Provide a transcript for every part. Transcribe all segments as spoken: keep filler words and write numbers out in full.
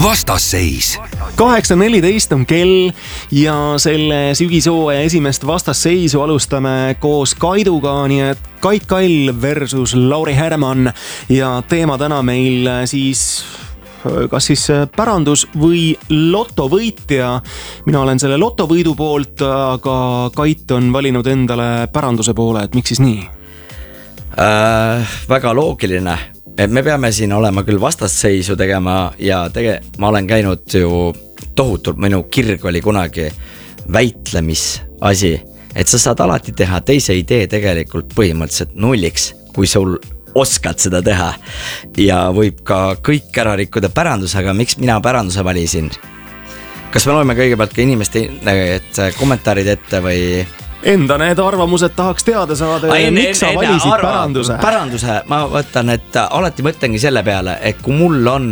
Vastasseis. kaheksa neliteist on kell ja selle sügishooaja esimest vastasseisu alustame koos Kaiduga, nii et Kait Kall versus Lauri Härman ja teema täna meil siis kas siis pärandus või lotovõitja. Mina olen selle lotovõidu poolt, aga Kait on valinud endale päranduse poole, et miks siis nii? Äh, väga loogiline. Et me peame siin olema küll vastasseisu tegema ja tege- ma olen käinud ju tohutult, minu kirg oli kunagi väitlemisasi, et sa saad alati teha teise idee tegelikult põhimõtteliselt nulliks, kui sul oskad seda teha ja võib ka kõik ära rikkuda päranduse, aga miks mina päranduse valisin? Kas me loeme kõigepealt ka inimeste et kommentaarid ette või... Enda need arvamused tahaks teada saada, Ai, miks sa valisid arva, päranduse? Päranduse, ma võtan, et alati mõtlengi selle peale, et kui mul on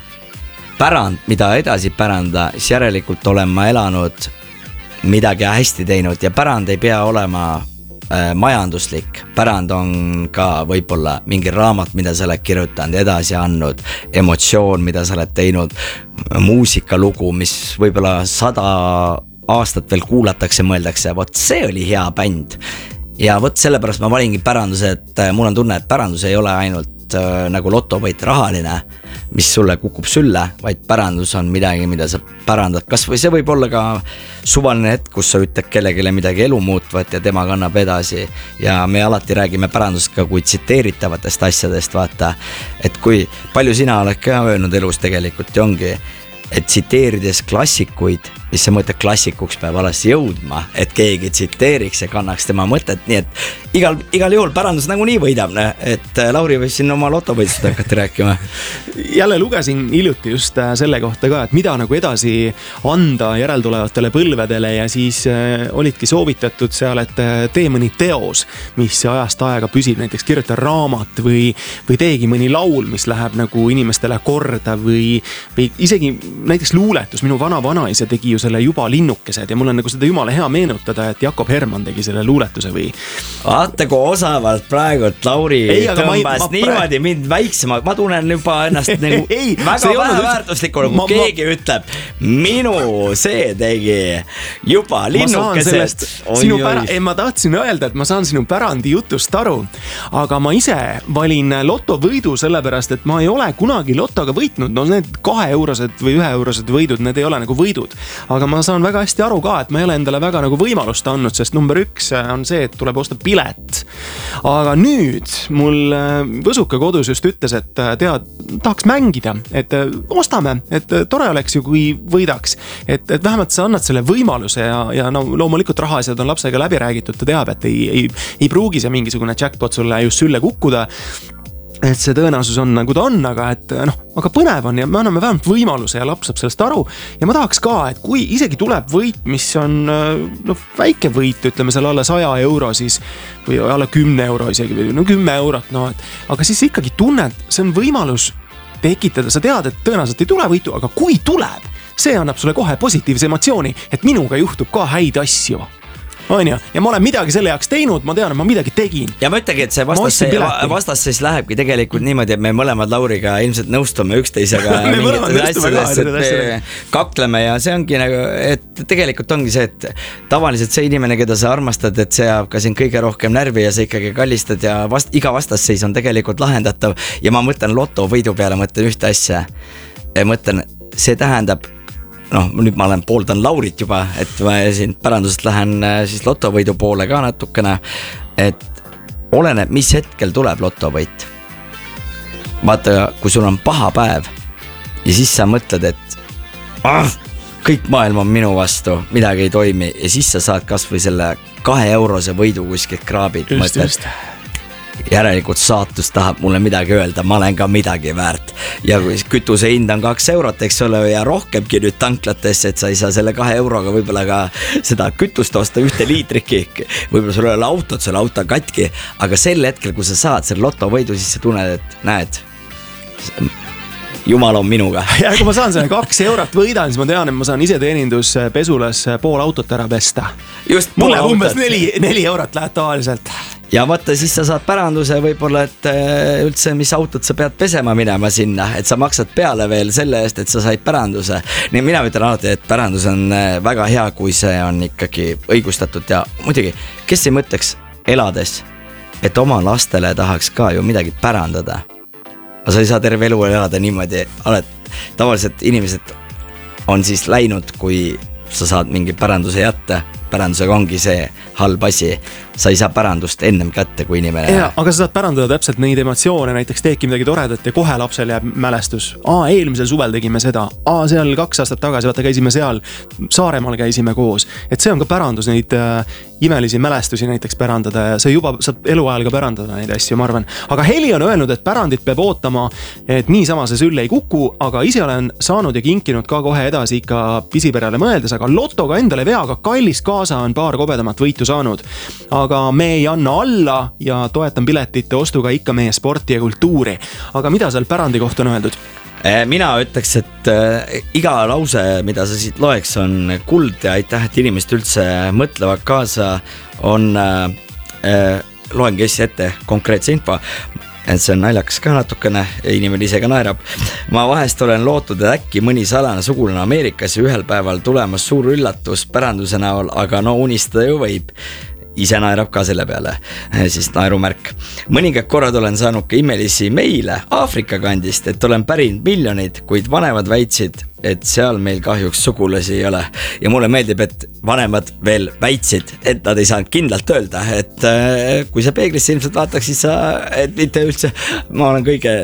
pärand, mida edasi päranda, siis järelikult olen ma elanud midagi hästi teinud ja pärand ei pea olema äh, majanduslik. Pärand on ka võib-olla mingi raamat, mida sa oled kirjutanud, edasi andnud, emotsioon, mida sa oled teinud, muusikalugu, mis võib-olla sada aastat veel kuulatakse, mõeldakse, vot see oli hea bänd. Ja vot sellepärast ma valingi päranduse, et mul on tunne, et pärandus ei ole ainult äh, nagu lotovõit rahaline, mis sulle kukub sülle, vaid pärandus on midagi, mida sa pärandad. Kas või see võib olla ka suvaline hetk, kus sa ütled kellegile midagi elu muutvat ja tema kannab edasi. Ja me alati räägime pärandust ka kui tsiteeritavatest asjadest, vaata, et kui palju sina oled ka öelnud elus tegelikult ja ongi, et tsiteerides klassikuid, mis sa mõtled klassikuks peab alles jõudma, et keegi tsiteeriks ja kannaks tema mõtet, nii et igal, igal juhul pärandus nagu nii võidab, et Lauri võis siin oma lotovõitsust hakata rääkima. Jälle lugesin hiljuti just selle kohta ka, et mida nagu edasi anda järeltulevatele põlvedele ja siis olidki soovitatud seal, et tee mõni teos, mis ajast aega püsib, näiteks kirjuta raamat või, või teegi mõni laul, mis läheb nagu inimestele korda või, või isegi näiteks luuletus, minu vana vanaisa tegi ju selle Juba linnukesed ja mul on nagu seda jumala hea meenutada, et Jakob Herman tegi selle luuletuse või... Vaata kui osavalt praegu, et Lauri ei, tõmbas ma, ma niimoodi mind väiksema, ma tunnen juba ennast nagu ei, väga väheväärtuslikuna, kui ma, keegi ma... ütleb, minu see tegi Juba linnukesed. Sinu pära... ei, ma tahtsin öelda, et ma saan sinu pärandi jutust aru, aga ma ise valin lotovõidu sellepärast, et ma ei ole kunagi lotoga võitnud, no need kahe eurosed või ühe eurosed võidud, need ei ole nagu võidud. Aga ma saan väga hästi aru ka, et ma ei ole endale väga nagu võimalust andnud, sest number üks on see, et tuleb osta pilet. Aga nüüd mul Võsuka kodus just ütles, et tead, tahaks mängida, et ostame, et tore oleks ju, kui võidaks. Et, et vähemalt sa annad selle võimaluse ja, ja no, loomulikult rahaasjad on lapsega läbi räägitud, ta teab, et ei, ei, ei pruugi see mingisugune jackpot sulle just sülle kukkuda. Et see tõenäosus on nagu ta on, aga et noh, aga põnev on ja me anname vähemalt võimaluse ja laps saab sellest aru. Ja ma tahaks ka, et kui isegi tuleb võit, mis on no, väike võit, ütleme seal alla saja euro siis, või alla kümne euro isegi, või no kümme eurot, no, et, aga siis ikkagi tunned, see on võimalus tekitada, sa tead, et tõenäoliselt ei tule võitu, aga kui tuleb, see annab sulle kohe positiivse emotsiooni, et minuga juhtub ka häid asju. On ja, ja ma olen midagi selle jaoks teinud, ma tean, et ma midagi tegin. Ja ma ütlegi, et see vastasseis vastasseis lähebki tegelikult niimoodi, et me mõlemad Lauriga ilmselt nõustume üksteisega mingites asjades, et kakleme ja see ongi nagu, et tegelikult ongi see, et tavaliselt see inimene, keda sa armastad, et see jääb ka siin kõige rohkem närvi ja sa ikkagi kallistad ja vast, iga vastasseis on tegelikult lahendatav ja ma mõtlen loto võidu peale, mõtlen ühte asja. Mõtlen, see tähendab noh, nüüd ma olen pooldan Laurit juba, et ma siin pärandusest lähen siis lotovõidu poole ka natukene, et oleneb, mis hetkel tuleb lotovõit. Vaata, kui sul on paha päev ja siis sa mõtled, et ah, kõik maailm on minu vastu, midagi ei toimi ja siis sa saad kas või selle kahe eurose võidu kuskilt kraabid. Just, just. Järelikult saatus tahab mulle midagi öelda, ma olen ka midagi väärt ja kui kütuse hind on kaks eurot, eks ole, ja rohkemgi nüüd tanklatesse, et sa ei saa selle kahe euroga võib-olla ka seda kütust osta ühte liitriki, võib-olla sul ei ole autot, sul auto katki, aga sel hetkel, kui sa saad selle lotovõidu, siis sa tunned, et näed, Jumal on minuga. Ja kui ma saan selle kaks eurot võidan, siis ma tean, et ma saan ise teenindus pesulas pool autot ära pesta. Just mulle umbes neli, neli eurot lähed tavaliselt. ja vaata, siis sa saad päranduse võib-olla, et üldse mis autot sa pead pesema minema sinna, et sa maksad peale veel selle eest, et sa said päranduse. Nii mina ütlen alati, et pärandus on väga hea, kui see on ikkagi õigustatud ja muidugi, kes ei mõtleks elades, et oma lastele tahaks ka ju midagi pärandada. Aga sa ei saa terve elu elada niimoodi, oled, tavaliselt inimesed on siis läinud, kui sa saad mingi päranduse jätta. Pärandusega ongi see halb asi. Sa ei saa pärandust ennem kätte kui inimene. Ja, aga sa saad pärandada täpselt neid emotsioone, näiteks teeki midagi toredat ja kohe lapsel jääb mälestus. Aa, eelmisel suvel tegime seda. Aa, seal kaks aastat tagasi, vaata käisime seal, Saaremaal käisime koos. Et see on ka pärandus neid äh, imelisi mälestusi näiteks pärandada ja see juba saab eluajal ka pärandada neid asju, ma arvan. Aga Heli on öelnud, et pärandit peab ootama, et niisama see sülle ei kuku, aga ise olen saanud ja kinkinud ka kohe edasi ikka pisiperele mõeldes, aga lotoga endale veaga kallis kaasa on paar kobedamat võitu saanud. Aga me ei anna alla ja toetan piletite ostuga ikka meie sporti ja kultuuri. Aga mida seal pärandi kohta on öeldud? Mina ütleks, et iga lause, mida sa siit loeks, on kuld ja aitäh, et inimesed üldse mõtlevad kaasa, on, äh, loen kes ette konkreetse info, et see on naljakas ka natukene, inimene ise ka naerab. Ma vahest olen lootud, et äkki mõni salane sugulane Ameerikas ja ühel päeval tulemas suur üllatus päranduse näol, aga no unistada ju võib. Ise naerab ka selle peale, siis naerumärk. Mõningad korrad olen saanud ka imelisi meile Aafrika kandist, et olen pärinud miljonid, kuid vanemad väitsid, et seal meil kahjuks sugulasi ei ole. Ja mulle meeldib, et vanemad veel väitsid, et nad ei saanud kindlalt öelda, et kui sa peeglisse ilmselt vaataks, siis sa, et mitte üldse, ma olen kõige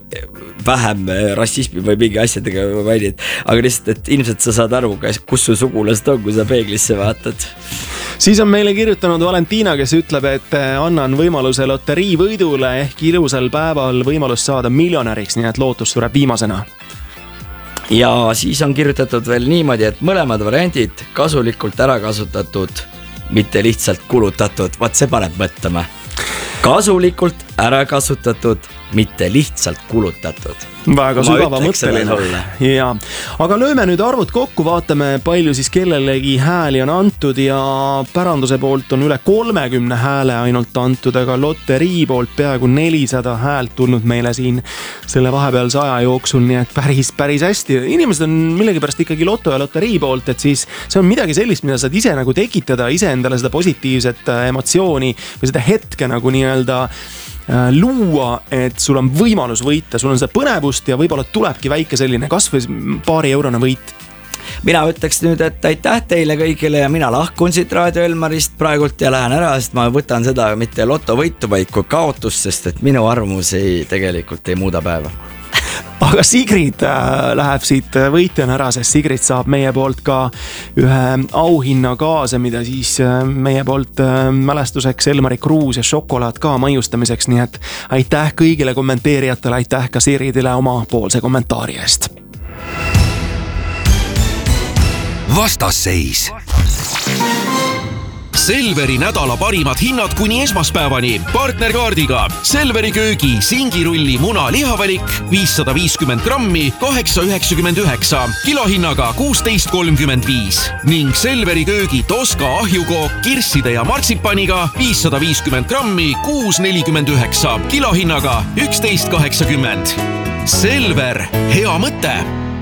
vähem rassismi või mingi asjadega väidid, aga lihtsalt, et ilmselt sa saad aru, kus su sugulased on, kui sa peeglisse vaatad. Siis on meile kirjutanud Valentina, kes ütleb, et annan võimaluse loterii võidule ehk ilusal päeval võimalust saada miljonäriks, nii et lootus sureb viimasena. Ja siis on kirjutatud veel niimoodi, et mõlemad variandid kasulikult ära kasutatud, mitte lihtsalt kulutatud. Vaat see paneb mõtlema. Kasulikult ära kasutatud, mitte lihtsalt kulutatud. Väga sügava mõtteline. Ja. Aga lööme nüüd arvud kokku, vaatame palju siis kellelegi hääli on antud ja päranduse poolt on üle kolmekümne hääle ainult antud, aga loterii poolt peaaegu nelisada häält tulnud meile siin selle vahepealse aja jooksul, nii et päris, päris hästi. Inimesed on millegipärast ikkagi loto ja loterii poolt, et siis see on midagi sellist, mida saad ise nagu tekitada, ise endale seda positiivset emotsiooni või seda hetke nagu nii-öelda luua, et sul on võimalus võita, sul on seda põnevust ja võib-olla tulebki väike selline kas või paari eurone võit. Mina ütleks nüüd, et aitäh teile kõigile ja mina lahkun siit Raadio Elmarist praegult ja lähen ära, sest ma võtan seda mitte loto võitu, vaid kui kaotust, sest et minu arvamus ei, tegelikult ei muuda päeva. Aga Sigrid läheb siit võitjana ära, sest Sigrid saab meie poolt ka ühe auhinna kaasa, mida siis meie poolt mälestuseks Elmari Kruus ja šokolaad ka maiustamiseks, nii et aitäh kõigile kommenteerijatele, aitäh ka Sigridile oma poolse kommentaari eest. Vastasseis. Selveri nädala parimad hinnad kuni esmaspäevani partnerkaardiga. Selveri köögi singirulli muna lihavalik viissada viiskümmend grammi kaheksa üheksakümmend üheksa kilohinnaga kuusteist kolmkümmend viis ning Selveri köögi Toska ahjukook kirsside ja martsipaniga viissada viiskümmend grammi kuus nelikümmend üheksa kilohinnaga üksteist kaheksakümmend. Selver, hea mõte!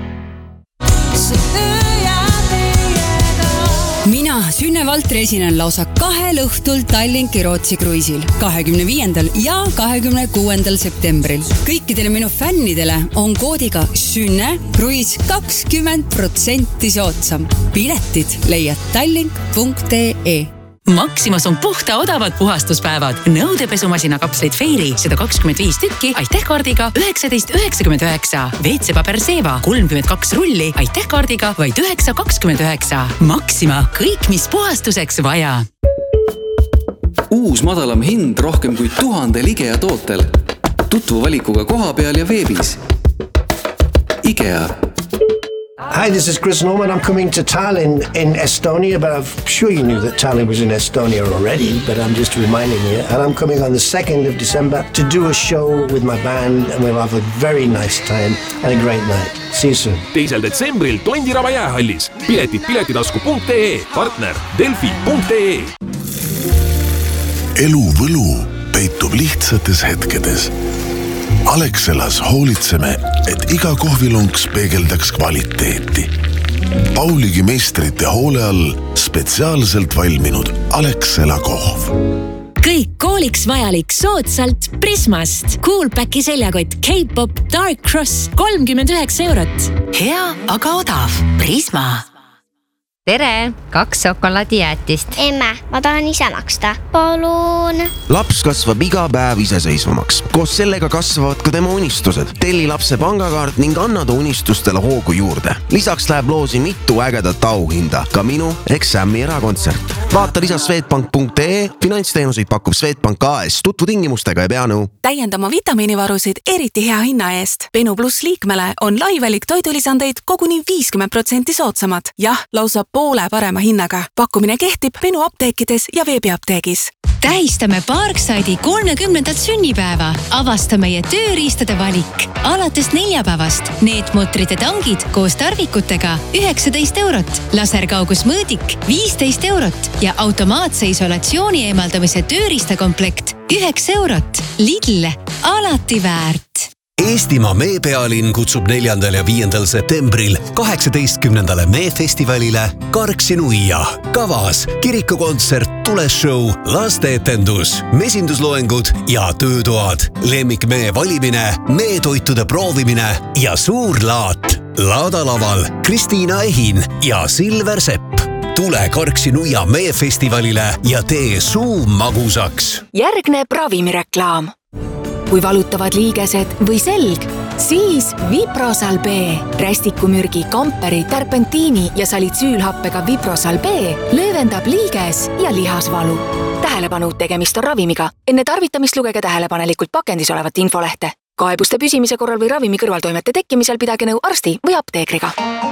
Mina, Sünne Valtri esinen lausa kahel õhtul Tallinki Rootsi kruiisil kahekümne viiendal ja kahekümne kuuendal septembril. Kõikidele minu fännidele on koodiga Sünne kruiis kakskümmend protsenti soodsam. Piletid leiad tallink punkt ee. Maximas on puhta odavad puhastuspäevad. Nõudepesumasina kapslid Fairy sada kakskümmend viis tükki aitähkaardiga üheksateist üheksakümmend üheksa. W C paber Seva kolmkümmend kaks rulli aitähkaardiga vaid üheksa kakskümmend üheksa. Maxima, kõik mis puhastuseks vaja. Uus madalam hind rohkem kui tuhandel IKEA tootel. Tutvu valikuga koha peal ja veebis. IKEA. Hi, this is Chris Norman. I'm coming to Tallinn in Estonia, but I'm sure you knew that Tallinn was in Estonia already, but I'm just reminding you. And I'm coming on the second of December to do a show with my band, and we'll have a very nice time and a great night. See you soon. teisel detsembril Tondiraba jäähallis. Piletid piletitasku punkt ee, partner delfi punkt ee. elu võlu peitub lihtsates hetkedes. Alexelas hoolitseme, et iga kohvilonks peegeldaks kvaliteeti. Pauligi meistrite hoole all spetsiaalselt valminud Alexela kohv. Kõik kooliks vajalik soodsalt Prismast. Coolpacki seljakott K-pop Dark Cross kolmkümmend üheksa eurot. Hea, aga odav. Prisma. Tere, kaks šokolaadijäätist. Emme, ma tahan ise maksta. Palun. Laps kasvab iga päev iseseisvamaks. Koos sellega kasvavad ka tema unistused. Telli lapse pangakaart ning anna ta unistustele hoogu juurde. Lisaks läheb loosi mitu ägedat auhinda. Ka minu Exami erakontsert. Vaata lisa swedbank punkt ee. Finantsteenuseid pakub Swedbank A S. Tutvu tingimustega ja pea nõu. Täiendama vitamiinivarusid eriti hea hinna eest. Benu Plus liikmele on laivelik toidulisandeid koguni viiskümmend protsenti soodsamad. Jah, lausa poole parema hinnaga. Pakkumine kehtib Benu apteekides ja veebiapteegis. Tähistame Parkside'i kolmekümnendat sünnipäeva. Avasta meie tööriistade valik. Alates neljapäevast neetmutrite tangid koos tarvikutega üheksateist eurot, laserkaugusmõõdik viisteist eurot ja automaatse isolatsiooni eemaldamise tööriistakomplekt üheksa eurot. Lidl, alati väärt. Eestimaa meepealinn kutsub neljandal ja viiendal septembril kaheksateistkümnendale meefestivalile Karksi-Nuia. Kavas kirikukontsert, tuleshow, lasteetendus, mesindusloengud ja töötoad, lemmikmee valimine, meetoitude proovimine ja suur laat. Laadalaval Kristiina Ehin ja Silver Sepp. Tule Karksi-Nuia meefestivalile ja tee suu magusaks. Järgneb ravimireklaam. Kui valutavad liigesed või selg, siis Viprosal B. Rästikumürgi, kamperi, terpentiini ja salitsüülhappega Viprosal B löövendab liiges ja lihasvalu. Tähelepanu, tegemist on ravimiga. Enne tarvitamist lugege tähelepanelikult pakendis olevat infolehte. Kaebuste püsimise korral või ravimi kõrvaltoimete tekkimisel pidage nõu arsti või apteekriga.